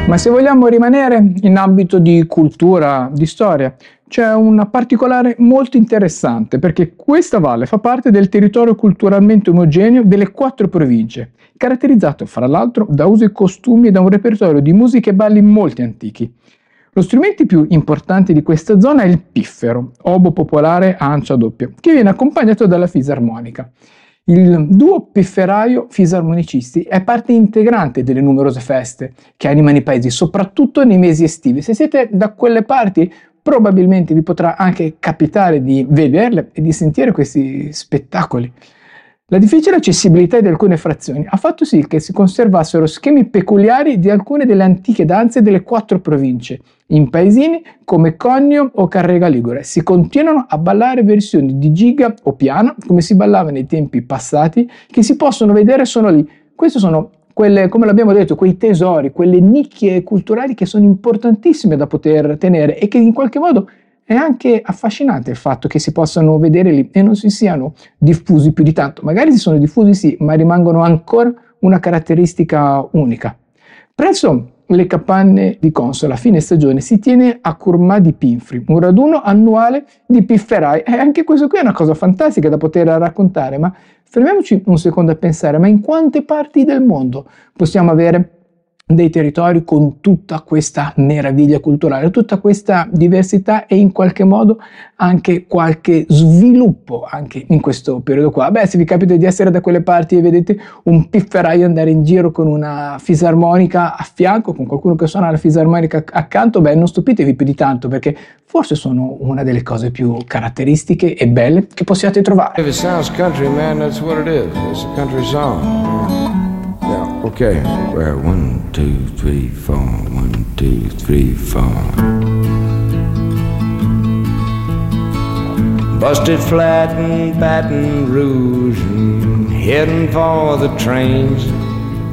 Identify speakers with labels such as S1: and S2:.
S1: Ma se vogliamo rimanere in ambito di cultura, di storia, c'è una particolare molto interessante, perché questa valle fa parte del territorio culturalmente omogeneo delle 4 province, caratterizzato fra l'altro da usi e costumi e da un repertorio di musiche e balli molto antichi. Lo strumento più importante di questa zona è il piffero, obo popolare a ancia doppia, che viene accompagnato dalla fisarmonica. Il duo pifferaio fisarmonicisti è parte integrante delle numerose feste che animano i paesi, soprattutto nei mesi estivi. Se siete da quelle parti, probabilmente vi potrà anche capitare di vederle e di sentire questi spettacoli. La difficile accessibilità di alcune frazioni ha fatto sì che si conservassero schemi peculiari di alcune delle antiche danze delle 4 province. In paesini come Connio o Carrega Ligure si continuano a ballare versioni di giga o piana, come si ballava nei tempi passati, che si possono vedere solo lì. Queste sono quelle, come l'abbiamo detto, quei tesori, quelle nicchie culturali che sono importantissime da poter tenere e che in qualche modo è anche affascinante il fatto che si possano vedere lì e non si siano diffusi più di tanto. Magari si sono diffusi sì, ma rimangono ancora una caratteristica unica. Presso le capanne di Consola a fine stagione si tiene a Curmà di Pinfri, un raduno annuale di pifferai. E anche questo qui è una cosa fantastica da poter raccontare, ma fermiamoci un secondo a pensare, ma in quante parti del mondo possiamo avere dei territori con tutta questa meraviglia culturale, tutta questa diversità e in qualche modo anche qualche sviluppo anche in questo periodo qua. Beh, se vi capita di essere da quelle parti e vedete un pifferaio andare in giro con una fisarmonica a fianco, con qualcuno che suona la fisarmonica accanto, beh, non stupitevi più di tanto, perché forse sono una delle cose più caratteristiche e belle che possiate trovare.
S2: If it sounds country, man, that's what it is. It's a country song. Yeah, okay. Well, 1, 2, 3, 4, 1, 2, 3, 4. Busted flat in Baton Rouge and heading for the trains.